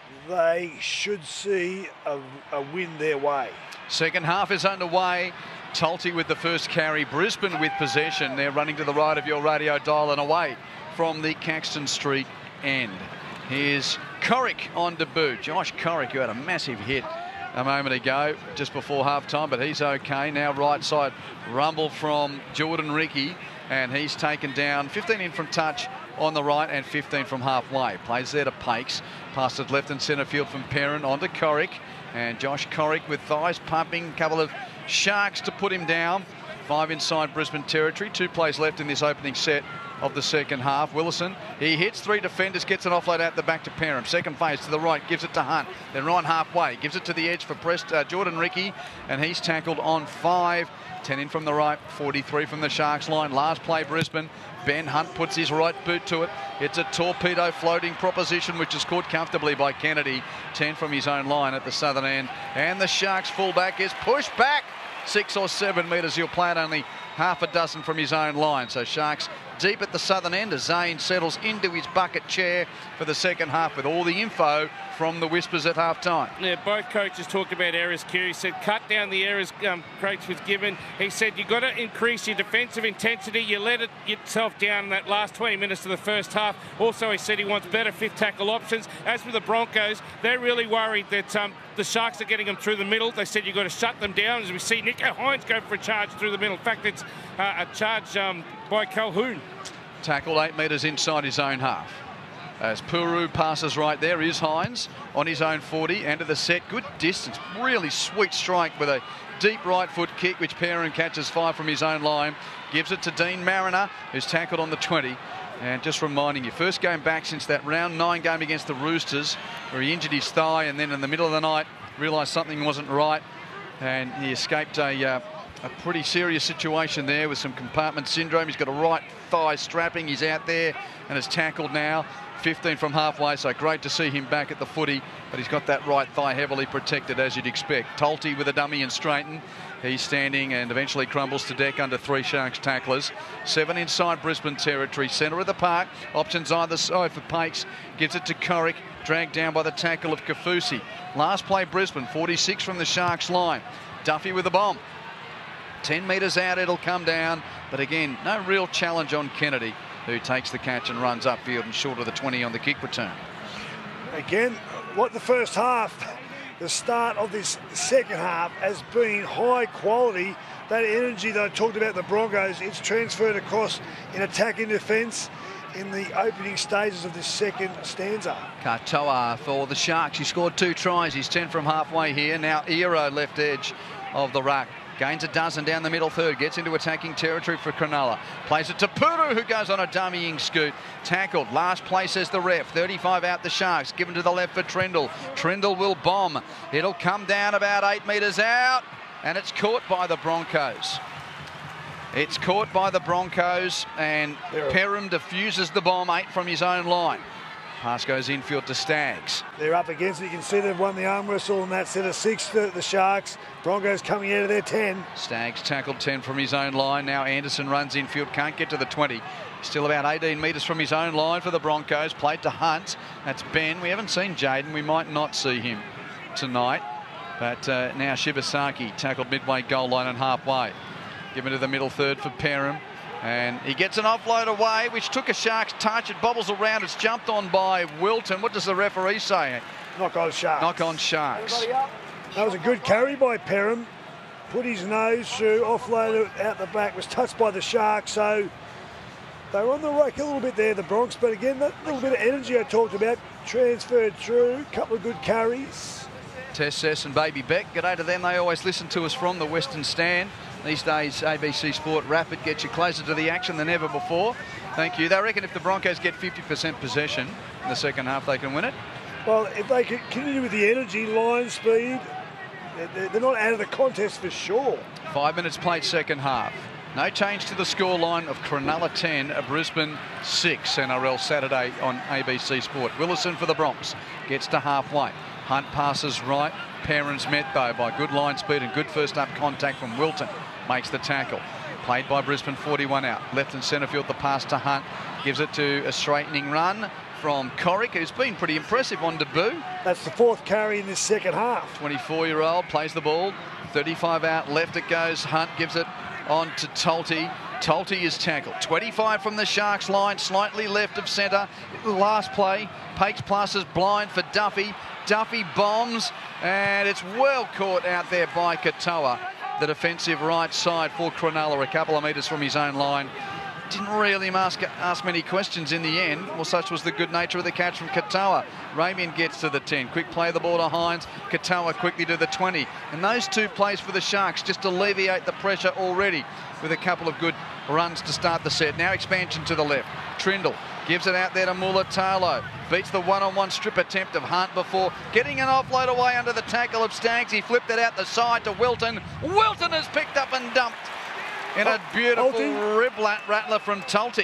they should see a win their way. Second half is underway. Tulty with the first carry. Brisbane with possession. They're running to the right of your radio dial and away from the Caxton Street end. Here's Corrick on debut. Josh Corrick, who had a massive hit a moment ago, just before half-time, but he's okay. Now right side rumble from Jordan Ricky, and he's taken down 15 in from touch on the right and 15 from halfway. Plays there to Pakes. Passes it left and centre field from Perrin onto Corrick. And Josh Corrick with thighs pumping. A couple of Sharks to put him down. 5 inside Brisbane territory. 2 plays left in this opening set of the second half. Willison, he hits 3 defenders, gets an offload out the back to Perham. Second phase to the right, gives it to Hunt. Then right halfway, gives it to the edge for Jordan Ricky, and he's tackled on 5. 10 in from the right, 43 from the Sharks line. Last play Brisbane. Ben Hunt puts his right boot to it. It's a torpedo floating proposition, which is caught comfortably by Kennedy. 10 from his own line at the southern end. And the Sharks fullback is pushed back 6 or 7 metres. He'll play it only half a dozen from his own line. So Sharks deep at the southern end as Zane settles into his bucket chair for the second half with all the info from the Whispers at half-time. Yeah, both coaches talked about errors, Q. He said cut down the errors Craig was given. He said you've got to increase your defensive intensity. You let it yourself down in that last 20 minutes of the first half. Also, he said he wants better fifth tackle options. As for the Broncos, they're really worried that the Sharks are getting them through the middle. They said you've got to shut them down. As we see Nico Hines go for a charge through the middle. In fact, it's a charge by Calhoun. Tackled 8 metres inside his own half. As Puru passes right there is Hines on his own 40. End of the set. Good distance. Really sweet strike with a deep right foot kick, which Perrin catches 5 from his own line. Gives it to Dean Mariner, who's tackled on the 20. And just reminding you, first game back since that round 9 game against the Roosters, where he injured his thigh and then in the middle of the night realised something wasn't right. And he escaped a pretty serious situation there with some compartment syndrome. He's got a right thigh strapping. He's out there and is tackled now. 15 from halfway, so great to see him back at the footy, but he's got that right thigh heavily protected, as you'd expect. Tulty with a dummy and straighten. He's standing and eventually crumbles to deck under 3 Sharks tacklers. 7 inside Brisbane territory, centre of the park. Options either side for Pakes. Gives it to Corrick, dragged down by the tackle of Kafusi. Last play Brisbane, 46 from the Sharks line. Duffy with the bomb. 10 metres out, it'll come down. But again, no real challenge on Kennedy, who takes the catch and runs upfield and short of the 20 on the kick return. Again, what the first half, the start of this second half has been high quality. That energy that I talked about the Broncos, it's transferred across in attack and defence in the opening stages of this second stanza. Katoa for the Sharks. He scored 2 tries. He's 10 from halfway here. Now Ero left edge of the ruck. Gains a dozen down the middle third. Gets into attacking territory for Cronulla. Plays it to Puru, who goes on a dummying scoot. Tackled. Last play, says the ref. 35 out the Sharks. Given to the left for Trindle. Trindle will bomb. It'll come down about 8 metres out. And it's caught by the Broncos. It's caught by the Broncos. And Perham diffuses the bomb 8 from his own line. Pass goes infield to Staggs. They're up against it. You can see they've won the arm wrestle on that set of 6, the Sharks. Broncos coming out of their 10. Staggs tackled 10 from his own line. Now Anderson runs infield, can't get to the 20. Still about 18 metres from his own line for the Broncos. Played to Hunt. That's Ben. We haven't seen Jaden. We might not see him tonight. But now Shibasaki tackled midway goal line and halfway. Given to the middle third for Perham. And he gets an offload away, which took a Sharks touch. It bobbles around. It's jumped on by Wilton. What does the referee say? Knock on Sharks. Knock on Sharks. That was a good carry by Perham. Put his nose through, offloaded out the back, was touched by the Sharks. So they were on the rake a little bit there, the Bronx. But again, that little bit of energy I talked about transferred through. A couple of good carries. Tess Sess and Baby Beck, g'day to them. They always listen to us from the Western Stand. These days, ABC Sport Rapid gets you closer to the action than ever before. Thank you. They reckon if the Broncos get 50% possession in the second half, they can win it. Well, if they continue with the energy, line speed, they're not out of the contest for sure. 5 minutes played second half. No change to the scoreline of Cronulla 10, Brisbane 6, NRL Saturday on ABC Sport. Willison for the Bronx gets to halfway. Hunt passes right. Perham's met, though, by good line speed and good first-up contact from Wilton. Makes the tackle. Played by Brisbane, 41 out. Left and centre field, the pass to Hunt. Gives it to a straightening run from Corrick, who's been pretty impressive on debut. That's the 4th carry in this second half. 24-year-old plays the ball. 35 out, left it goes. Hunt gives it on to Tolte. Tolte is tackled. 25 from the Sharks line, slightly left of centre. Last play, Pakes passes blind for Duffy. Duffy bombs, and it's well caught out there by Katoa, the defensive right side for Cronulla, a couple of metres from his own line. Didn't really ask many questions in the end. Well, such was the good nature of the catch from Katoa. Ramian gets to the 10. Quick play the ball to Hines. Katoa quickly to the 20. And those 2 plays for the Sharks just alleviate the pressure already with a couple of good runs to start the set. Now expansion to the left. Trindle gives it out there to Mulatalo. Beats the one-on-one strip attempt of Hunt before getting an offload away under the tackle of Staggs. He flipped it out the side to Wilton. Wilton is picked up and dumped in a beautiful rib rattler from Tolte.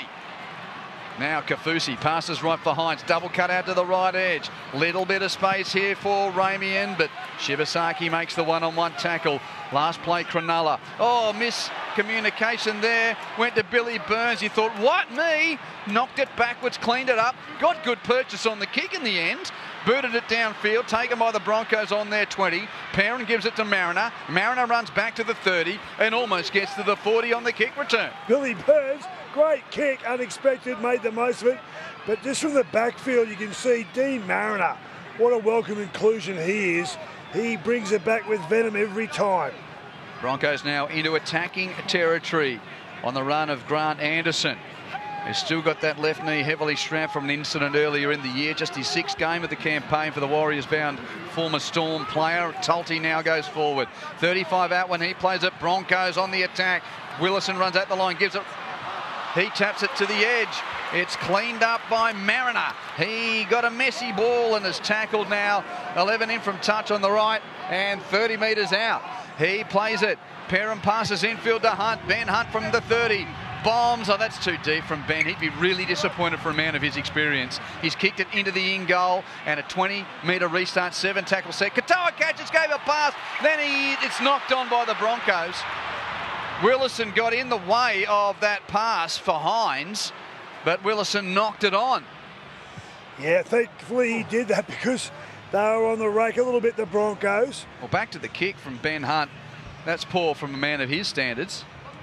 Now Kafusi passes right for Hines. Double cut out to the right edge. Little bit of space here for Ramian, but Shibasaki makes the one-on-one tackle. Last play, Cronulla. Oh, miscommunication there. Went to Billy Burns. He thought, what, me? Knocked it backwards, cleaned it up. Got good purchase on the kick in the end. Booted it downfield, taken by the Broncos on their 20. Perham gives it to Mariner. Mariner runs back to the 30 and almost gets to the 40 on the kick return. Billy Burns, great kick, unexpected, made the most of it. But just from the backfield, you can see Dean Mariner. What a welcome inclusion he is. He brings it back with venom every time. Broncos now into attacking territory on the run of Grant Anderson. He's still got that left knee heavily strapped from an incident earlier in the year. Just his 6th game of the campaign for the Warriors-bound former Storm player. Tolte now goes forward. 35 out when he plays it. Broncos on the attack. Willison runs at the line, gives it. He taps it to the edge. It's cleaned up by Mariner. He got a messy ball and is tackled now. 11 in from touch on the right and 30 metres out. He plays it. Perham passes infield to Hunt. Ben Hunt from the 30. Bombs. Oh, that's too deep from Ben. He'd be really disappointed for a man of his experience. He's kicked it into the in goal and a 20-metre restart, 7 tackle set. Katoa catches, gave a pass. Then it's knocked on by the Broncos. Willison got in the way of that pass for Hines, but Willison knocked it on. Yeah, thankfully he did that because they were on the rake a little bit, the Broncos. Well, back to the kick from Ben Hunt. That's poor from a man of his standards.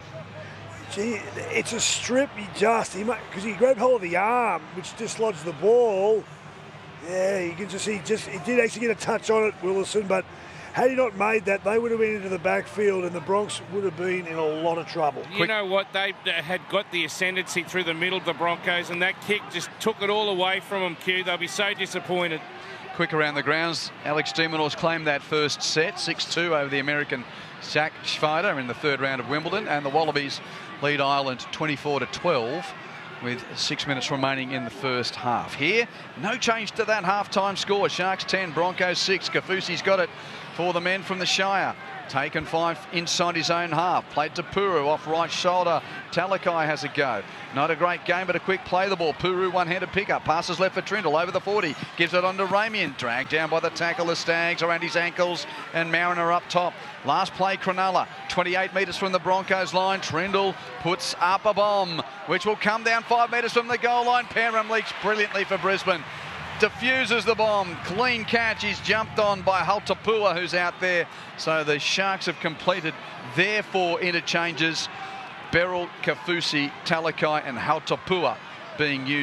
Gee, it's a strip, because he grabbed hold of the arm, which dislodged the ball. Yeah, you can just see, he did actually get a touch on it, Willison, but had he not made that, they would have been into the backfield and the Bronx would have been in a lot of trouble. You know what? They had got the ascendancy through the middle of the Broncos, and that kick just took it all away from them, Q. They'll be so disappointed. Quick around the grounds, Alex de Minaur's claimed that first set, 6-2 over the American Zach Schweider in the third round of Wimbledon, and the Wallabies lead Ireland 24-12. With 6 minutes remaining in the first half. Here, no change to that half-time score. Sharks 10, Broncos 6. Kaufusi's got it for the men from the Shire. Taken 5 inside his own half. Played to Puru off right shoulder. Talakai has a go. Not a great game, but a quick play the ball. Puru one-handed pickup. Passes left for Trindle over the 40. Gives it on to Ramian. Dragged down by the tackle of Staggs around his ankles. And Mariner up top. Last play, Cronulla. 28 metres from the Broncos line. Trindle puts up a bomb, which will come down 5 metres from the goal line. Penrham leaks brilliantly for Brisbane. Diffuses the bomb. Clean catch. He's jumped on by Haltapua, who's out there. So the Sharks have completed their 4 interchanges. Beryl, Kaufusi, Talakai and Haltapua being used.